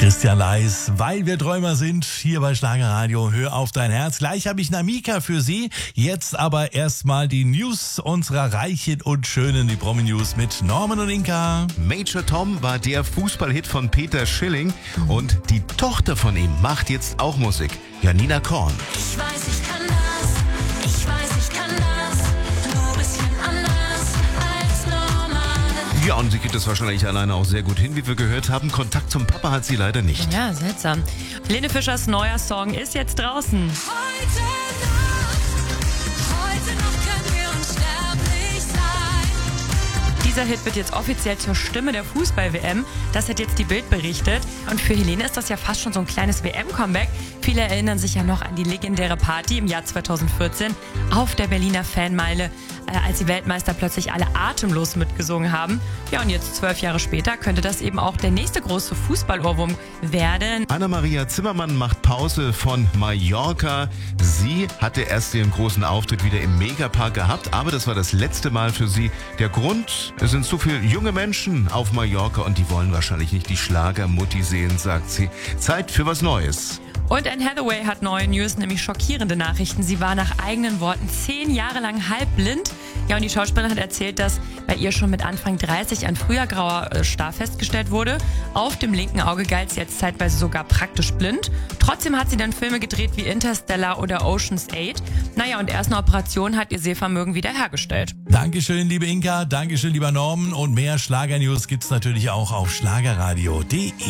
Christian Leis, weil wir Träumer sind, hier bei Schlagerradio, hör auf dein Herz. Gleich habe ich Namika für Sie. Jetzt aber erstmal die News unserer Reichen und Schönen, die Promi-News mit Norman und Inka. Major Tom war der Fußballhit von Peter Schilling und die Tochter von ihm macht jetzt auch Musik, Janina Korn. Ich weiß, ich kann das, ich weiß, ich kann das, nur ein bisschen anders als normal. Ja, und sie geht es wahrscheinlich alleine auch sehr gut hin, wie wir gehört haben. Kontakt zum Papa hat sie leider nicht. Ja, seltsam. Helene Fischers neuer Song ist jetzt draußen. Heute Nacht können wir unsterblich sein. Dieser Hit wird jetzt offiziell zur Stimme der Fußball-WM. Das hat jetzt die Bild berichtet. Und für Helene ist das ja fast schon so ein kleines WM-Comeback. Viele erinnern sich ja noch an die legendäre Party im Jahr 2014 auf der Berliner Fanmeile, als die Weltmeister plötzlich alle atemlos mitgesungen haben. Ja, und jetzt 12 Jahre später könnte das eben auch der nächste große Fußballohrwurm werden. Anna-Maria Zimmermann macht Pause von Mallorca. Sie hatte erst ihren großen Auftritt wieder im Megapark gehabt, aber das war das letzte Mal für sie. Der Grund, es sind so viele junge Menschen auf Mallorca und die wollen wahrscheinlich nicht die Schlagermutti sehen, sagt sie. Zeit für was Neues. Und Anne Hathaway hat neue News, nämlich schockierende Nachrichten. Sie war nach eigenen Worten 10 Jahre lang halbblind. Ja, und die Schauspielerin hat erzählt, dass bei ihr schon mit Anfang 30 ein früher grauer Star festgestellt wurde. Auf dem linken Auge galt sie jetzt zeitweise sogar praktisch blind. Trotzdem hat sie dann Filme gedreht wie Interstellar oder Ocean's 8. Naja, und erst eine Operation hat ihr Sehvermögen wiederhergestellt. Dankeschön, liebe Inka, Dankeschön, lieber Norman. Und mehr Schlager-News gibt's natürlich auch auf schlagerradio.de.